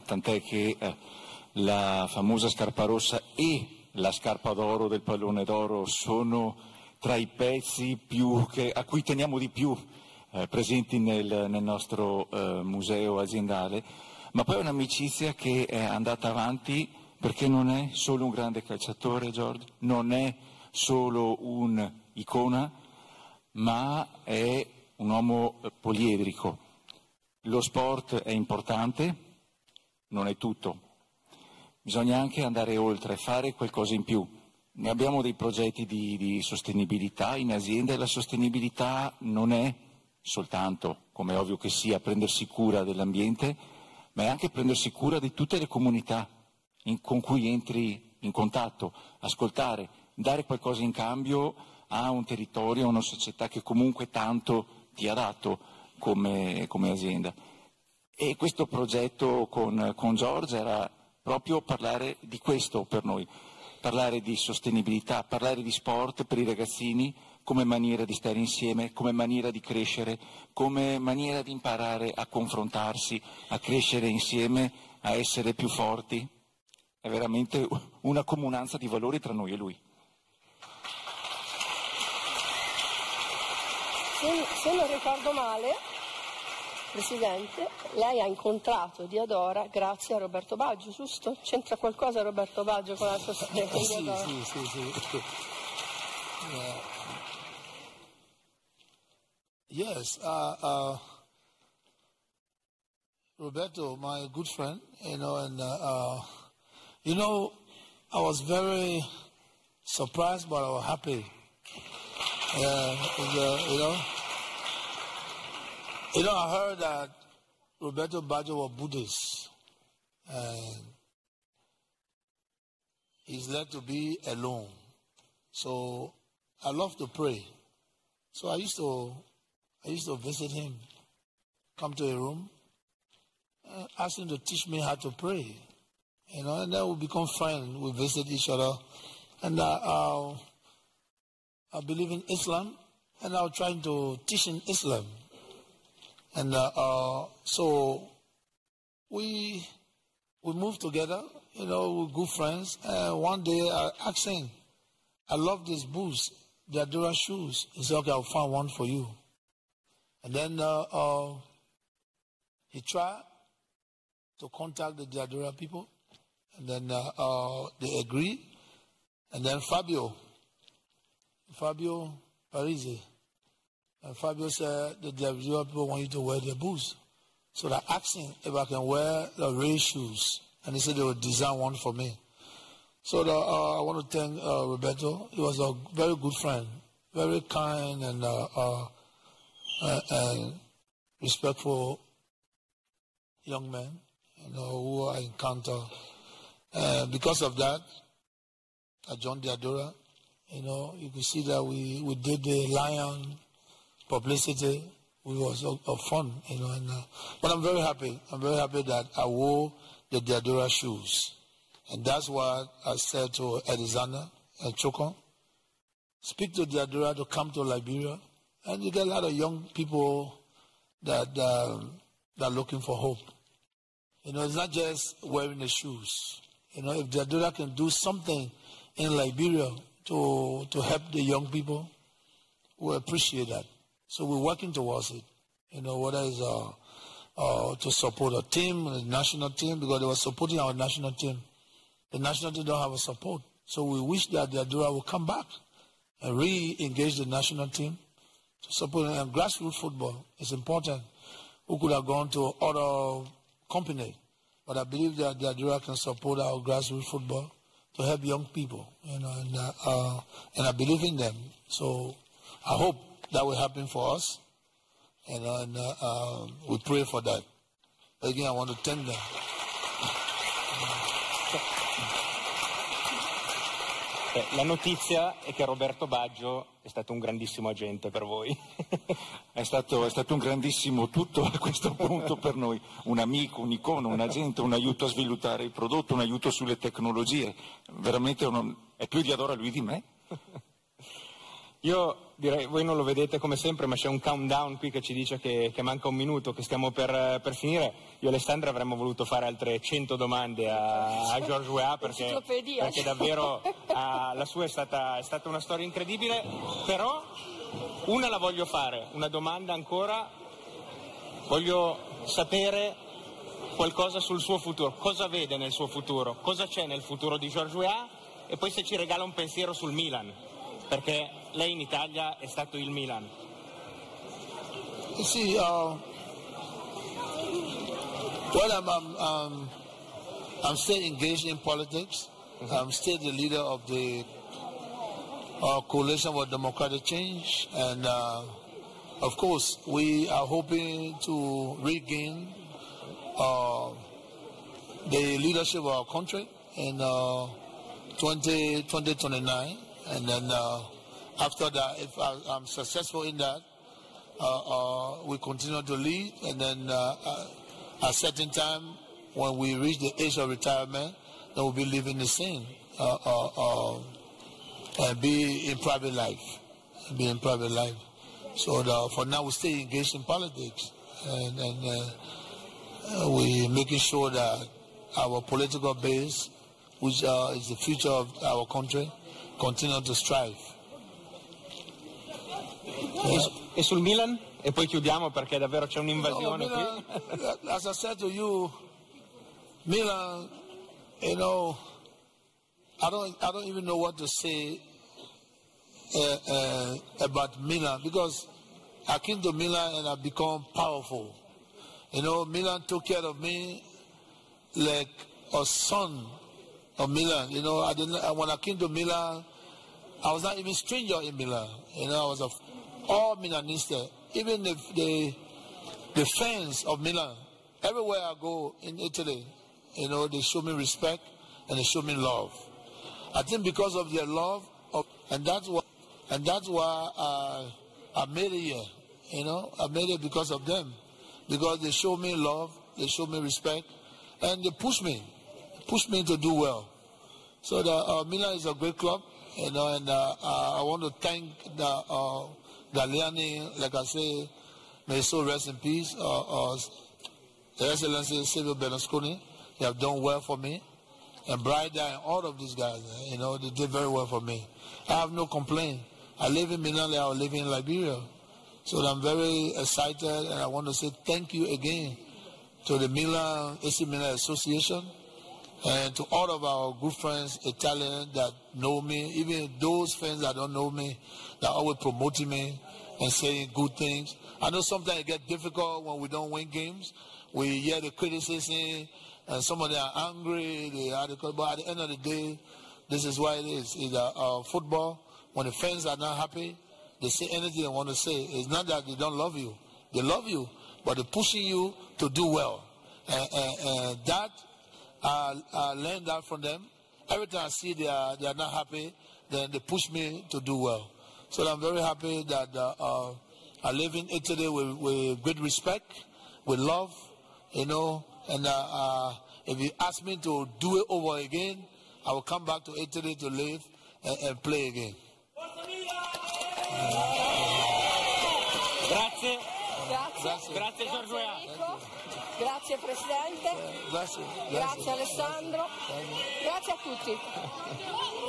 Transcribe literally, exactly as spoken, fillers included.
tant'è che eh, la famosa scarpa rossa e la scarpa d'oro del pallone d'oro sono tra i pezzi più che, a cui teniamo di più eh, presenti nel, nel nostro eh, museo aziendale, ma poi è un'amicizia che è andata avanti perché non è solo un grande calciatore, George, non è solo un'icona, ma è un uomo poliedrico. Lo sport è importante, non è tutto. Bisogna anche andare oltre, fare qualcosa in più. Ne abbiamo dei progetti di, di sostenibilità in azienda e la sostenibilità non è soltanto, come è ovvio che sia, prendersi cura dell'ambiente, ma è anche prendersi cura di tutte le comunità in, con cui entri in contatto, ascoltare, dare qualcosa in cambio a un territorio, a una società che comunque tanto ti ha dato come, come azienda. E questo progetto con, con George era proprio parlare di questo per noi, parlare di sostenibilità, parlare di sport per i ragazzini come maniera di stare insieme, come maniera di crescere, come maniera di imparare a confrontarsi, a crescere insieme, a essere più forti. È veramente una comunanza di valori tra noi e lui. Se, se non ricordo male, Presidente, lei ha incontrato Diadora grazie a Roberto Baggio, giusto? C'entra qualcosa Roberto Baggio con la sua storia? Eh, sì, sì, sì, sì. Yeah. Yes, uh, uh, Roberto, my good friend, you know, and uh, uh, you know, I was very surprised, but I was happy. Uh, and, uh, you know, you know, I heard that Roberto Baggio was Buddhist, and he's led to be alone. So I love to pray. So I used to, I used to visit him, come to a room, uh, ask him to teach me how to pray. You know, and then we become friends. We visit each other, and uh, uh, I believe in Islam, and I was trying to teach in Islam. And uh, uh, so we we moved together, you know, we're good friends. And one day I asked him, I love these boots, the Diadora shoes. He said, okay, I'll find one for you. And then uh, uh, he tried to contact the Diadora people. And then uh, uh, they agreed. And then Fabio, Fabio Parisi, and Fabio said the Diadora people want you to wear their boots. So I asked him if I can wear the race shoes. And he said they would design one for me. So the, uh, I want to thank uh, Roberto. He was a very good friend, very kind and, uh, uh, uh, and respectful young man, you know, who I encounter. Uh, because of that, I joined Diadora. You know, you can see that we, we did the lion publicity. It was of, of fun, you know. And, uh, but I'm very happy. I'm very happy that I wore the Diadora shoes. And that's what I said to Alexander and Chokon. Speak to Diadora to come to Liberia. And you get a lot of young people that, um, that are looking for hope. You know, it's not just wearing the shoes. You know, if Diadora can do something in Liberia to, to help the young people, we appreciate that. So we're working towards it. You know, whether it's uh, uh, to support a team, a national team, because they were supporting our national team. The national team don't have a support. So we wish that Diadora will come back and re-engage the national team to support it. And grassroots football is important. We could have gone to other companies, but I believe that Diadora can support our grassroots football to help young people, you know, and, uh, uh, and I believe in them. So I hope that will happen for us, and, uh, and uh, uh, we pray for that. Again, I want to thank them. La notizia è che Roberto Baggio è stato un grandissimo agente per voi. È stato, è stato un grandissimo tutto a questo punto per noi, un amico, un icono, un agente, un aiuto a sviluppare il prodotto, un aiuto sulle tecnologie. Veramente uno, è più Diadora lui di me. Io direi, voi non lo vedete come sempre, ma c'è un countdown qui che ci dice che, che manca un minuto, che stiamo per, per finire. Io e Alessandra avremmo voluto fare altre cento domande a, a Georges Weah, perché, perché davvero uh, la sua è stata, è stata una storia incredibile, però una la voglio fare, una domanda ancora, voglio sapere qualcosa sul suo futuro, cosa vede nel suo futuro, cosa c'è nel futuro di Georges Weah, e poi se ci regala un pensiero sul Milan, perché lei in Italia è stato il Milan. You see, uh, well, I'm, I'm, um, I'm still engaged in politics. Mm-hmm. I'm still the leader of the uh, Coalition for Democratic Change, and uh, of course, we are hoping to regain uh, the leadership of our country in uh, twenty twenty-nine, and then uh, after that, if I, I'm successful in that, uh, uh, we continue to lead, and then uh, uh, at a certain time, when we reach the age of retirement, then we'll be living the same, uh, uh, uh, and be in private life, be in private life. So the, for now, we stay engaged in politics, and, and uh, we're making sure that our political base, which uh, is the future of our country, continue to strive. E, e sul Milan? E poi chiudiamo perché davvero c'è un'invasione no, Milan, qui. As I said to you, Milan, you know, I don't, I don't even know what to say uh, uh, about Milan, because I came to Milan and I've become powerful. You know, Milan took care of me like a son of Milan. You know, I didn't, when I came to Milan, I was not even stranger in Milan. You know, I was a, all Milanista. Even the, the the fans of Milan, everywhere I go in Italy, you know, they show me respect and they show me love. I think because of their love, of, and that's why, and that's why I, I made it here. You know, I made it because of them, because they show me love, they show me respect, and they push me, push me to do well. So the uh, Milan is a great club. You know, and uh, uh, I want to thank the uh, Galliani, like I say, may his soul rest in peace. Uh, uh, the Excellency Silvio Berlusconi, they have done well for me, and Braida and all of these guys, you know, they did very well for me. I have no complaint. I live in Milan, I live in Liberia, so I'm very excited, and I want to say thank you again to the Milan A C Milan Association. And to all of our good friends, Italians that know me, even those friends that don't know me, that are always promoting me and saying good things. I know sometimes it gets difficult when we don't win games. We hear the criticism, and some of them are angry, they are, but at the end of the day, this is why it is. It's uh, uh, football. When the fans are not happy, they say anything they want to say. It's not that they don't love you. They love you, but they're pushing you to do well. And, and, and that, I, I learned that from them. Every time I see they are, they are not happy, then they push me to do well. So I'm very happy that uh, uh, I live in Italy with, with great respect, with love, you know, and uh, uh, if you ask me to do it over again, I will come back to Italy to live and, and play again. Grazie. Grazie. Grazie. Grazie Georges Weah. Grazie Presidente. Grazie. Grazie Alessandro. Grazie a tutti.